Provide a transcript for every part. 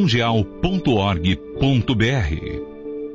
transmundial.org.br.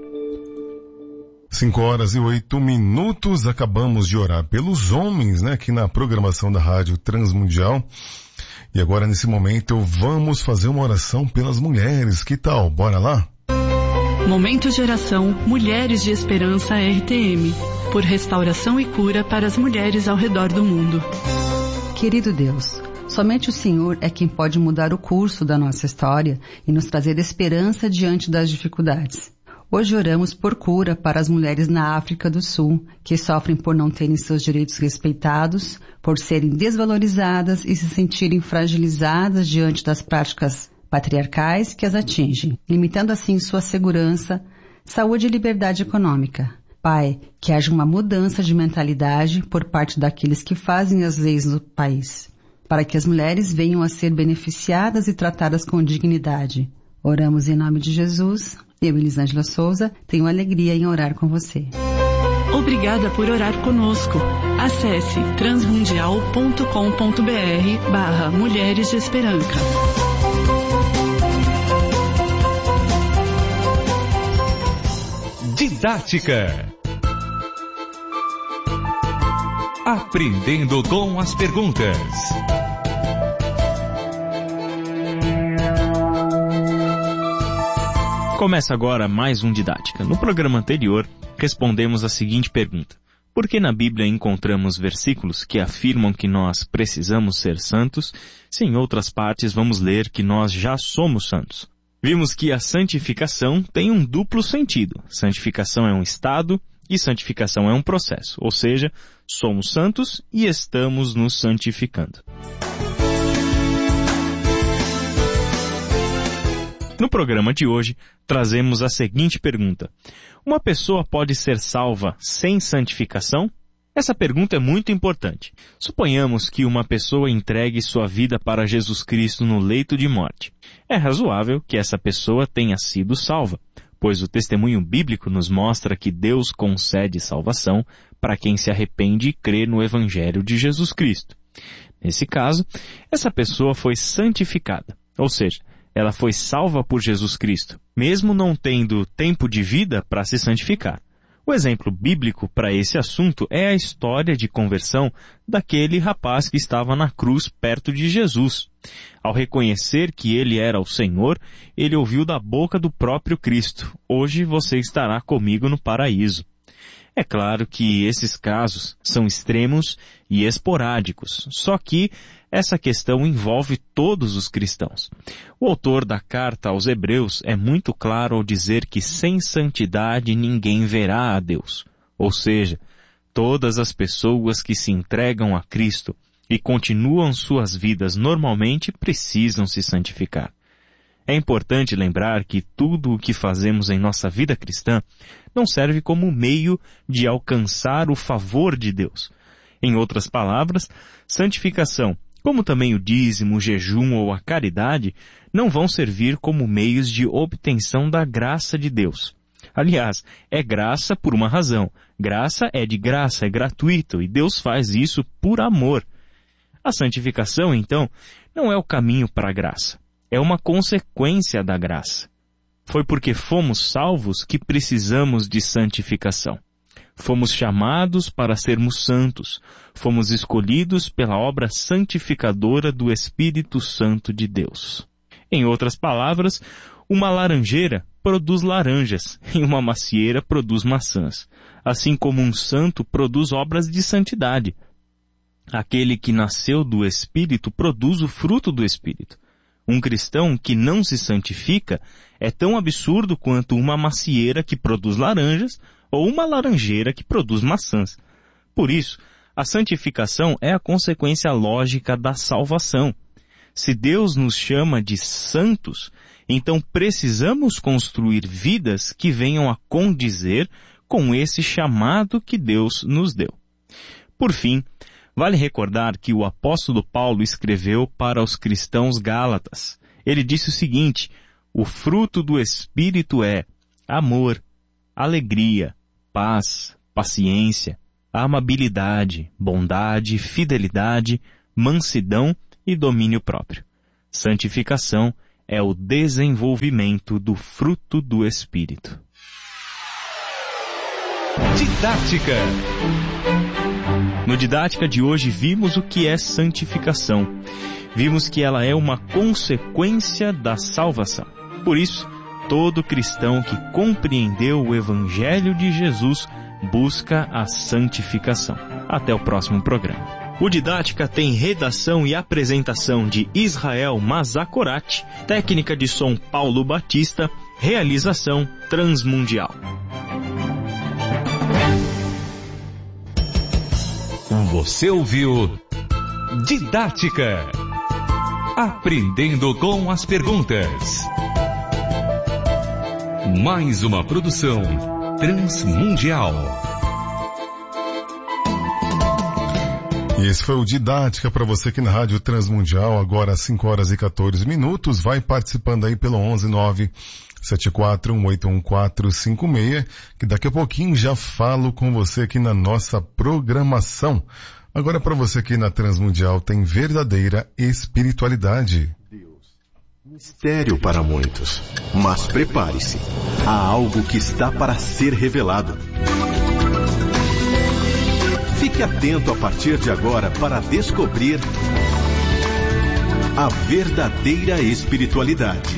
5h08. Acabamos de orar pelos homens, aqui na programação da Rádio Transmundial. E agora, nesse momento, vamos fazer uma oração pelas mulheres. Que tal? Bora lá? Momento de oração Mulheres de Esperança RTM, por restauração e cura para as mulheres ao redor do mundo. Querido Deus, somente o Senhor é quem pode mudar o curso da nossa história e nos trazer esperança diante das dificuldades. Hoje oramos por cura para as mulheres na África do Sul, que sofrem por não terem seus direitos respeitados, por serem desvalorizadas e se sentirem fragilizadas diante das práticas patriarcais que as atingem, limitando assim sua segurança, saúde e liberdade econômica. Pai, que haja uma mudança de mentalidade por parte daqueles que fazem as leis do país, para que as mulheres venham a ser beneficiadas e tratadas com dignidade. Oramos em nome de Jesus. Eu, Elisângela Souza, tenho alegria em orar com você. Obrigada por orar conosco. Acesse transmundial.com.br/Mulheres de Esperança. Didática. Aprendendo com as perguntas. Começa agora mais um Didática. No programa anterior, respondemos a seguinte pergunta: por que na Bíblia encontramos versículos que afirmam que nós precisamos ser santos, se em outras partes vamos ler que nós já somos santos? Vimos que a santificação tem um duplo sentido. Santificação é um estado e santificação é um processo, ou seja, somos santos e estamos nos santificando. No programa de hoje, trazemos a seguinte pergunta: uma pessoa pode ser salva sem santificação? Essa pergunta é muito importante. Suponhamos que uma pessoa entregue sua vida para Jesus Cristo no leito de morte. É razoável que essa pessoa tenha sido salva, pois o testemunho bíblico nos mostra que Deus concede salvação para quem se arrepende e crê no Evangelho de Jesus Cristo. Nesse caso, essa pessoa foi santificada, ou seja, ela foi salva por Jesus Cristo, mesmo não tendo tempo de vida para se santificar. O exemplo bíblico para esse assunto é a história de conversão daquele rapaz que estava na cruz perto de Jesus. Ao reconhecer que ele era o Senhor, ele ouviu da boca do próprio Cristo: hoje você estará comigo no paraíso. É claro que esses casos são extremos e esporádicos, só que essa questão envolve todos os cristãos. O autor da carta aos Hebreus é muito claro ao dizer que sem santidade ninguém verá a Deus. Ou seja, todas as pessoas que se entregam a Cristo e continuam suas vidas normalmente precisam se santificar. É importante lembrar que tudo o que fazemos em nossa vida cristã não serve como meio de alcançar o favor de Deus. Em outras palavras, santificação, como também o dízimo, o jejum ou a caridade, não vão servir como meios de obtenção da graça de Deus. Aliás, é graça por uma razão. Graça é de graça, é gratuito, e Deus faz isso por amor. A santificação, então, não é o caminho para a graça. É uma consequência da graça. Foi porque fomos salvos que precisamos de santificação. Fomos chamados para sermos santos. Fomos escolhidos pela obra santificadora do Espírito Santo de Deus. Em outras palavras, uma laranjeira produz laranjas e uma macieira produz maçãs. Assim como um santo produz obras de santidade. Aquele que nasceu do Espírito produz o fruto do Espírito. Um cristão que não se santifica é tão absurdo quanto uma macieira que produz laranjas ou uma laranjeira que produz maçãs. Por isso, a santificação é a consequência lógica da salvação. Se Deus nos chama de santos, então precisamos construir vidas que venham a condizer com esse chamado que Deus nos deu. Por fim, vale recordar que o apóstolo Paulo escreveu para os cristãos gálatas. Ele disse o seguinte: o fruto do Espírito é amor, alegria, paz, paciência, amabilidade, bondade, fidelidade, mansidão e domínio próprio. Santificação é o desenvolvimento do fruto do Espírito. Didática. No Didática de hoje vimos o que é santificação. Vimos que ela é uma consequência da salvação. Por isso, todo cristão que compreendeu o Evangelho de Jesus busca a santificação. Até o próximo programa. O Didática tem redação e apresentação de Israel Mazakorati, técnica de som Paulo Batista, realização Transmundial. Você ouviu Didática. Aprendendo com as perguntas. Mais uma produção Transmundial. E esse foi o Didática para você aqui na Rádio Transmundial, agora às 5h14. Vai participando aí pelo 11974181456, que daqui a pouquinho já falo com você aqui na nossa programação. Agora para você aqui na Transmundial tem verdadeira espiritualidade. Mistério para muitos, mas prepare-se, há algo que está para ser revelado. Fique atento a partir de agora para descobrir a verdadeira espiritualidade.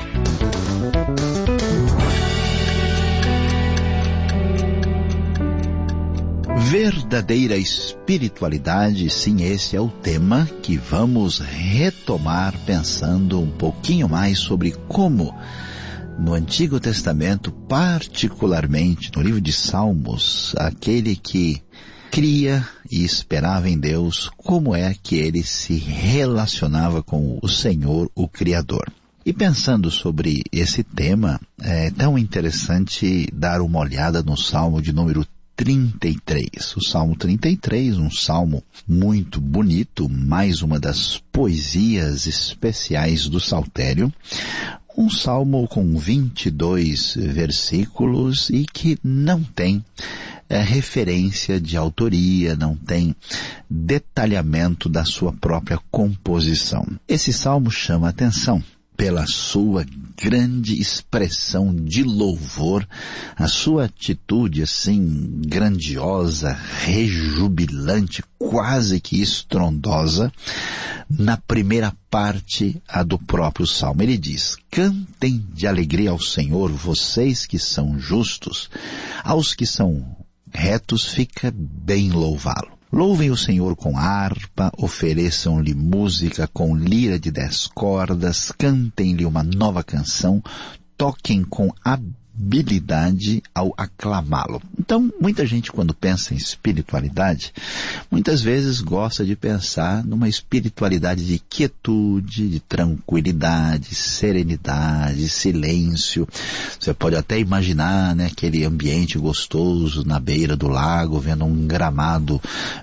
Verdadeira espiritualidade, sim, esse é o tema que vamos retomar pensando um pouquinho mais sobre como no Antigo Testamento, particularmente no livro de Salmos, aquele que cria e esperava em Deus, como é que ele se relacionava com o Senhor, o Criador. E pensando sobre esse tema, é tão interessante dar uma olhada no Salmo de número 33. O Salmo 33, um salmo muito bonito, mais uma das poesias especiais do Saltério. Um salmo com 22 versículos e que não tem referência de autoria, não tem detalhamento da sua própria composição. Esse salmo chama a atenção pela sua grande expressão de louvor, a sua atitude assim grandiosa, rejubilante, quase que estrondosa, na primeira parte a do próprio salmo. Ele diz: cantem de alegria ao Senhor, vocês que são justos, aos que são retos fica bem louvá-lo. Louvem o Senhor com harpa, ofereçam-lhe música com lira de 10 cordas, cantem-lhe uma nova canção, toquem com habilidade ao aclamá-lo. Então, muita gente quando pensa em espiritualidade, muitas vezes gosta de pensar numa espiritualidade de quietude, de tranquilidade, serenidade, silêncio. Você pode até imaginar, né, aquele ambiente gostoso na beira do lago, vendo um gramado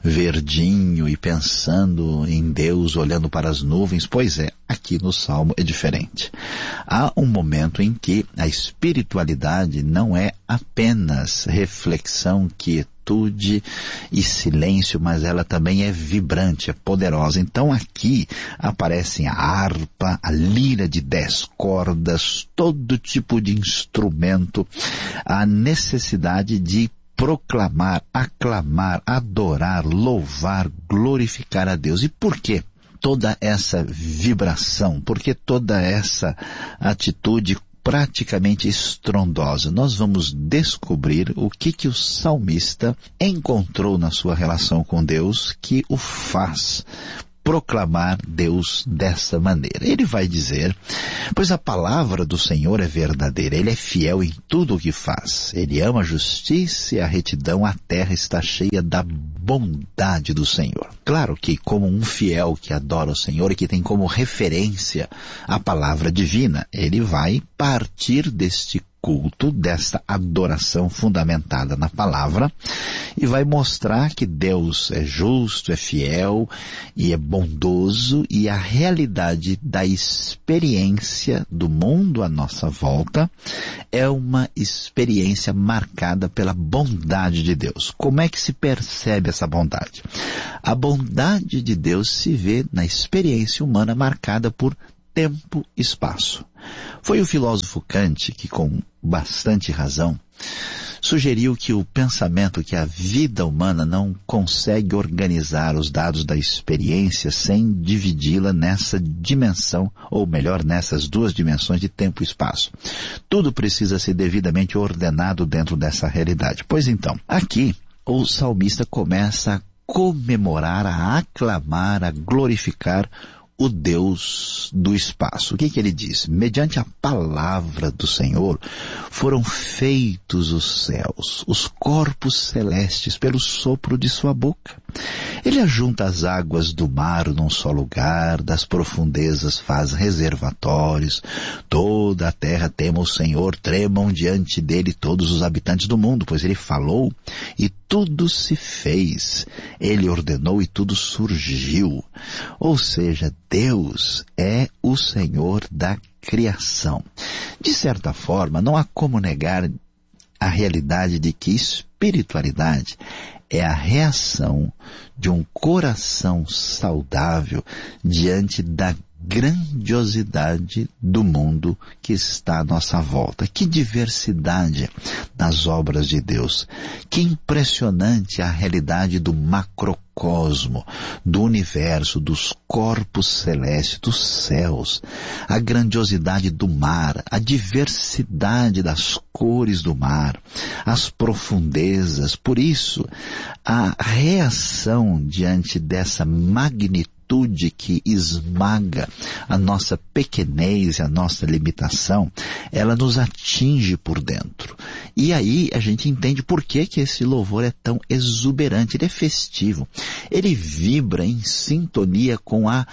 verdinho e pensando em Deus, olhando para as nuvens. Pois é, aqui no Salmo é diferente. Há um momento em que a espiritualidade não é apenas reflexão, quietude e silêncio, mas ela também é vibrante, é poderosa. Então aqui aparecem a harpa, a lira de 10 cordas, todo tipo de instrumento, a necessidade de proclamar, aclamar, adorar, louvar, glorificar a Deus. E por quê toda essa vibração? Por que toda essa atitude praticamente estrondosa? Nós vamos descobrir o que o salmista encontrou na sua relação com Deus que o faz proclamar Deus dessa maneira. Ele vai dizer: pois a palavra do Senhor é verdadeira, Ele é fiel em tudo o que faz. Ele ama a justiça e a retidão, a terra está cheia da bondade do Senhor. Claro que como um fiel que adora o Senhor e que tem como referência a palavra divina, ele vai partir deste culto, desta adoração fundamentada na palavra, e vai mostrar que Deus é justo, é fiel e é bondoso, e a realidade da experiência do mundo à nossa volta é uma experiência marcada pela bondade de Deus. Como é que se percebe essa bondade? A bondade de Deus se vê na experiência humana marcada por tempo-espaço. Foi o filósofo Kant que, com bastante razão, sugeriu que o pensamento que a vida humana não consegue organizar os dados da experiência sem dividi-la nessa dimensão, ou melhor, nessas duas dimensões de tempo e espaço. Tudo precisa ser devidamente ordenado dentro dessa realidade. Pois então, aqui o salmista começa a comemorar, a aclamar, a glorificar o Deus do espaço. O que ele diz? Mediante a palavra do Senhor foram feitos os céus, os corpos celestes pelo sopro de sua boca. Ele ajunta as águas do mar num só lugar, das profundezas faz reservatórios. Toda a terra tema o Senhor, tremam diante dele todos os habitantes do mundo, pois ele falou e tudo se fez. Ele ordenou e tudo surgiu. Ou seja, Deus é o Senhor da criação. De certa forma, não há como negar a realidade de que espiritualidade é a reação de um coração saudável diante da grandiosidade do mundo que está à nossa volta. Que diversidade nas obras de Deus. Que impressionante a realidade do macrocosmo, do universo, dos corpos celestes, dos céus. A grandiosidade do mar, a diversidade das cores do mar, as profundezas. Por isso, a reação diante dessa magnitude que esmaga a nossa pequenez e a nossa limitação, ela nos atinge por dentro. E aí a gente entende por que esse louvor é tão exuberante, ele é festivo. Ele vibra em sintonia com a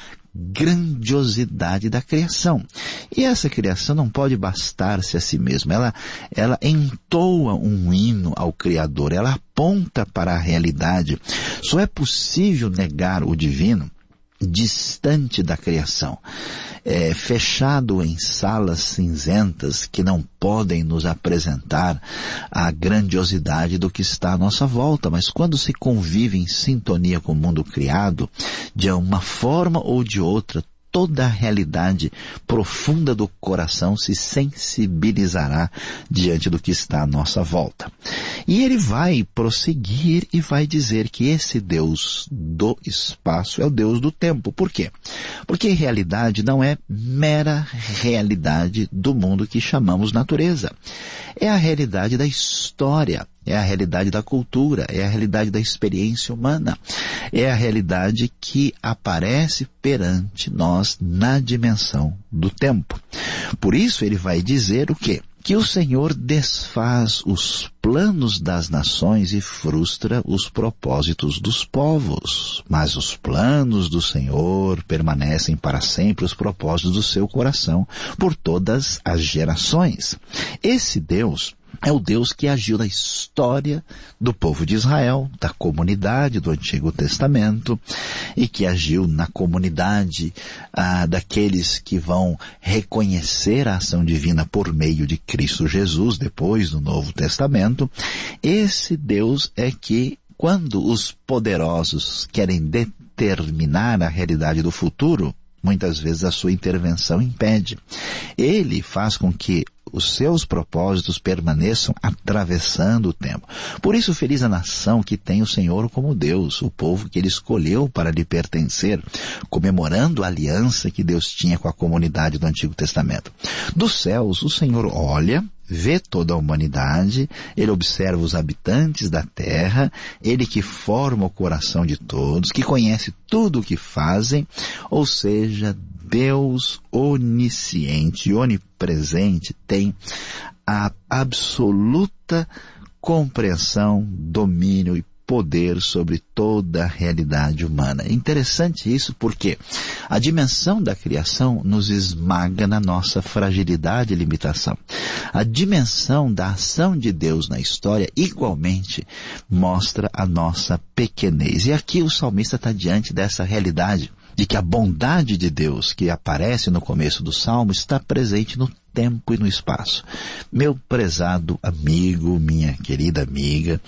grandiosidade da criação. E essa criação não pode bastar-se a si mesma. Ela entoa um hino ao Criador, ela aponta para a realidade. Só é possível negar o divino distante da criação, fechado em salas cinzentas que não podem nos apresentar a grandiosidade do que está à nossa volta. Mas quando se convive em sintonia com o mundo criado, de uma forma ou de outra, toda a realidade profunda do coração se sensibilizará diante do que está à nossa volta. E ele vai prosseguir e vai dizer que esse Deus do espaço é o Deus do tempo. Por quê? Porque em realidade não é mera realidade do mundo que chamamos natureza. É a realidade da história. É a realidade da cultura, é a realidade da experiência humana, é a realidade que aparece perante nós na dimensão do tempo. Por isso ele vai dizer o quê? Que o Senhor desfaz os planos das nações e frustra os propósitos dos povos. Mas os planos do Senhor permanecem para sempre, os propósitos do seu coração, por todas as gerações. Esse Deus é o Deus que agiu na história do povo de Israel, da comunidade do Antigo Testamento, e que agiu na comunidade daqueles que vão reconhecer a ação divina por meio de Cristo Jesus, depois do Novo Testamento. Esse Deus é que, quando os poderosos querem determinar a realidade do futuro, muitas vezes a sua intervenção impede. Ele faz com que os seus propósitos permaneçam atravessando o tempo. Por isso, feliz a nação que tem o Senhor como Deus, o povo que ele escolheu para lhe pertencer, comemorando a aliança que Deus tinha com a comunidade do Antigo Testamento. Dos céus, o Senhor olha, vê toda a humanidade, ele observa os habitantes da terra, ele que forma o coração de todos, que conhece tudo o que fazem, ou seja, Deus onisciente e onipresente tem a absoluta compreensão, domínio e poder sobre toda a realidade humana. É interessante isso porque a dimensão da criação nos esmaga na nossa fragilidade e limitação. A dimensão da ação de Deus na história igualmente mostra a nossa pequenez. E aqui o salmista está diante dessa realidade de que a bondade de Deus que aparece no começo do Salmo está presente no tempo e no espaço. Meu prezado amigo, minha querida amiga,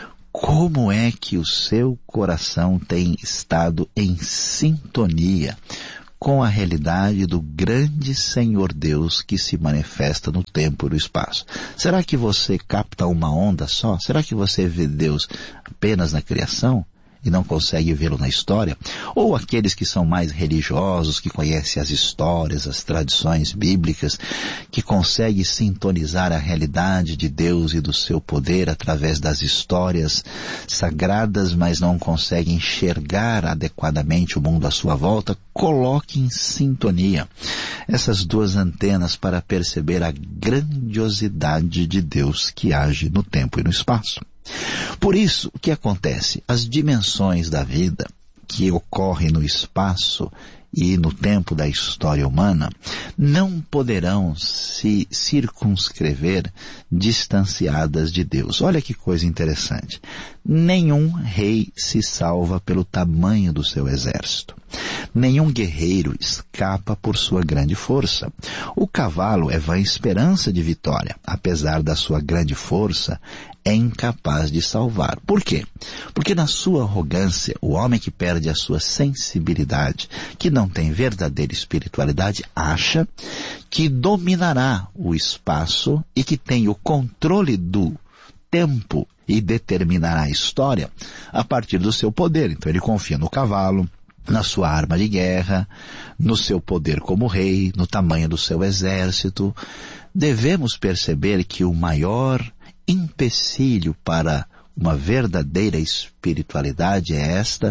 como é que o seu coração tem estado em sintonia com a realidade do grande Senhor Deus que se manifesta no tempo e no espaço. Será que você capta uma onda só? Será que você vê Deus apenas na criação e não consegue vê-lo na história? Ou aqueles que são mais religiosos, que conhecem as histórias, as tradições bíblicas, que conseguem sintonizar a realidade de Deus e do seu poder através das histórias sagradas, mas não conseguem enxergar adequadamente o mundo à sua volta? Coloque em sintonia essas duas antenas para perceber a grandiosidade de Deus que age no tempo e no espaço. Por isso, o que acontece? As dimensões da vida que ocorrem no espaço e no tempo da história humana não poderão se circunscrever distanciadas de Deus. Olha que coisa interessante. Nenhum rei se salva pelo tamanho do seu exército. Nenhum guerreiro escapa por sua grande força. O cavalo é vã esperança de vitória. Apesar da sua grande força, é incapaz de salvar. Por quê? Porque na sua arrogância, o homem que perde a sua sensibilidade, que não tem verdadeira espiritualidade, acha que dominará o espaço e que tem o controle do tempo e determinará a história a partir do seu poder. Então ele confia no cavalo, na sua arma de guerra, no seu poder como rei, no tamanho do seu exército. Devemos perceber que o maior empecilho para uma verdadeira espiritualidade é esta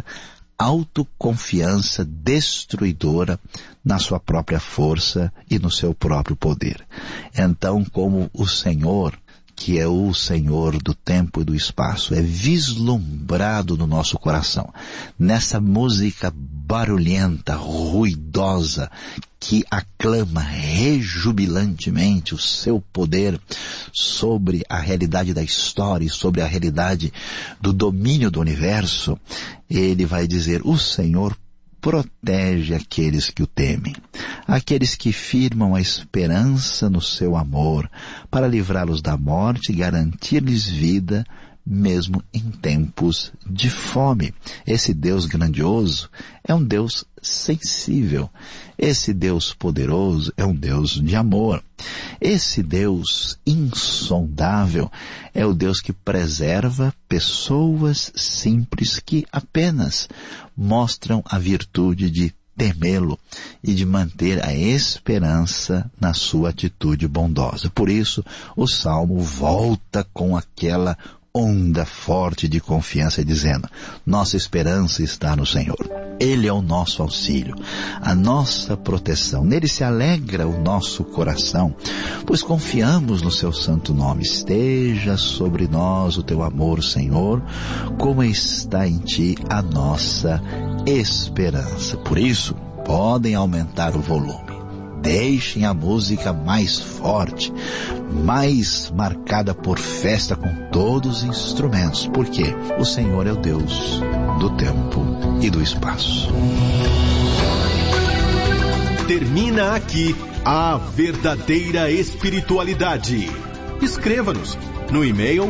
autoconfiança destruidora na sua própria força e no seu próprio poder. Então, como o Senhor, que é o Senhor do tempo e do espaço, é vislumbrado no nosso coração, nessa música barulhenta, ruidosa, que aclama rejubilantemente o seu poder sobre a realidade da história e sobre a realidade do domínio do universo, ele vai dizer: o Senhor protege aqueles que o temem, aqueles que firmam a esperança no seu amor, para livrá-los da morte e garantir-lhes vida, mesmo em tempos de fome. Esse Deus grandioso é um Deus sensível. Esse Deus poderoso é um Deus de amor. Esse Deus insondável é o Deus que preserva pessoas simples que apenas mostram a virtude de temê-lo e de manter a esperança na sua atitude bondosa. Por isso, o Salmo volta com aquela onda forte de confiança, dizendo: nossa esperança está no Senhor. Ele é o nosso auxílio, a nossa proteção. Nele se alegra o nosso coração, pois confiamos no seu santo nome. Esteja sobre nós o teu amor, Senhor, como está em ti a nossa esperança. Por isso, podem aumentar o volume. Deixem a música mais forte, mais marcada por festa, com todos os instrumentos, porque o Senhor é o Deus do tempo e do espaço. Termina aqui a verdadeira espiritualidade. Escreva-nos no e-mail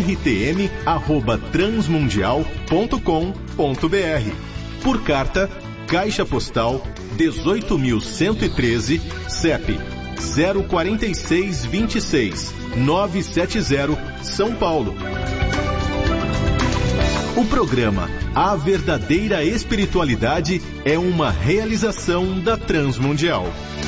rtm@transmundial.com.br. Por carta, Caixa Postal 18.113, CEP 04626 970, São Paulo. O programa A Verdadeira Espiritualidade é uma realização da Transmundial.